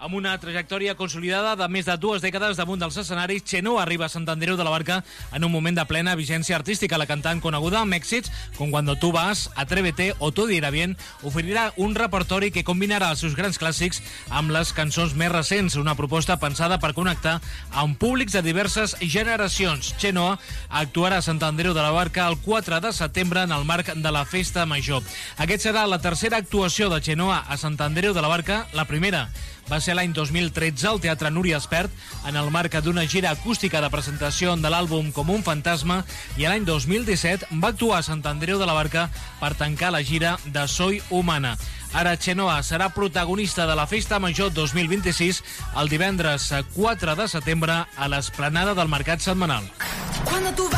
Amb una trajectòria consolidada de més de 2 dècades damunt dels escenaris, Chenoa arriba a Sant Andreu de la Barca en un moment de plena vigència artística. La cantant, coneguda amb èxits com Cuando tú vas, Atrévete o Todo irá bien, oferirà un repertori que combinarà els seus grans clàssics amb les cançons més recents, una proposta pensada per connectar amb públics de diverses generacions. Chenoa actuarà a Sant Andreu de la Barca el 4 de setembre en el marc de la Festa Major. Aquest serà la tercera actuació de Chenoa a Sant Andreu de la Barca. La primera va ser l'any 2013 al Teatre Núria Espert en el marc d'una gira acústica de presentació de l'àlbum Com un fantasma, i l'any 2017 va actuar a Sant Andreu de la Barca per tancar la gira de Soy Humana. Ara Chenoa serà protagonista de la Festa Major 2026 el divendres 4 de setembre a l'Esplanada del Mercat Setmanal.